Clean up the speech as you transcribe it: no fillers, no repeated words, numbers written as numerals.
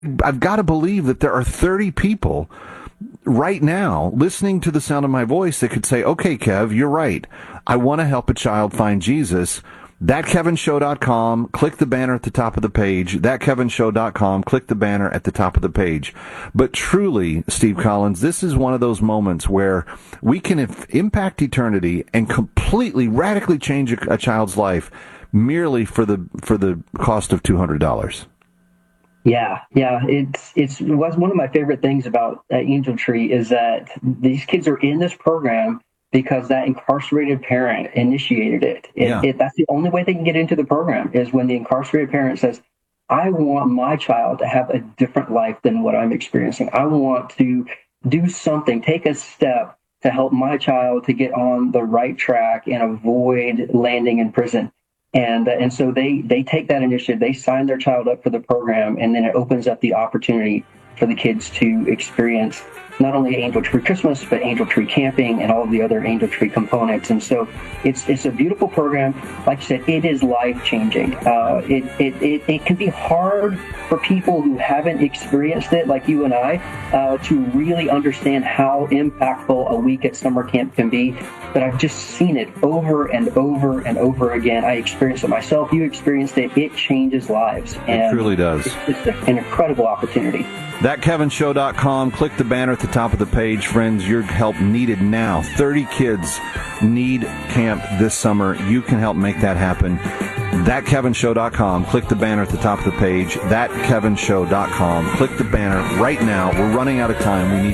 I've got to believe that there are 30 people right now listening to the sound of my voice that could say, okay, Kev, you're right. I want to help a child find Jesus. ThatKevinShow.com, click the banner at the top of the page. ThatKevinShow.com, click the banner at the top of the page. But truly, Steve Collins, this is one of those moments where we can impact eternity and completely, radically change a child's life merely for the cost of $200. Yeah. It was one of my favorite things about Angel Tree is that these kids are in this program because that incarcerated parent initiated it. That's the only way they can get into the program is when the incarcerated parent says, I want my child to have a different life than what I'm experiencing. I want to do something, take a step to help my child to get on the right track and avoid landing in prison. And so they take that initiative, they sign their child up for the program, and then it opens up the opportunity for the kids to experience not only Angel Tree Christmas, but Angel Tree camping and all of the other Angel Tree components. And so it's a beautiful program. Like you said, it is life-changing. It can be hard for people who haven't experienced it, like you and I, to really understand how impactful a week at summer camp can be. But I've just seen it over and over and over again. I experienced it myself. You experienced it. It changes lives. And it truly does. It's an incredible opportunity. ThatKevinShow.com. Click the banner at the top of the page. Friends, your help needed now. 30 kids need camp this summer. You can help make that happen. ThatKevinShow.com. Click the banner at the top of the page. ThatKevinShow.com. Click the banner right now. We're running out of time. We need